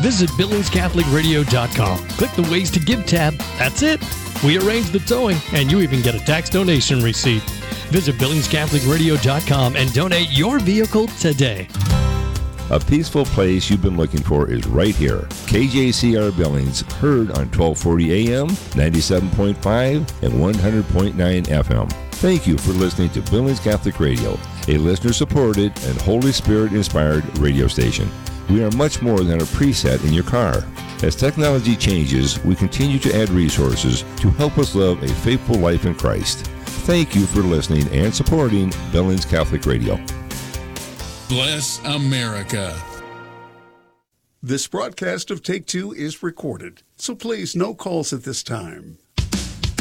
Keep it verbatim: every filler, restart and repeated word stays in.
visit Billings Catholic Radio dot com. Click the Ways to Give tab. That's it. We arrange the towing, and you even get a tax donation receipt. Visit Billings Catholic Radio dot com and donate your vehicle today. A peaceful place you've been looking for is right here. K J C R Billings, heard on twelve forty A M, ninety-seven point five, and one hundred point nine F M. Thank you for listening to Billings Catholic Radio, a listener-supported and Holy Spirit-inspired radio station. We are much more than a preset in your car. As technology changes, we continue to add resources to help us live a faithful life in Christ. Thank you for listening and supporting Billings Catholic Radio. Bless America. This broadcast of Take Two is recorded, so please no calls at this time.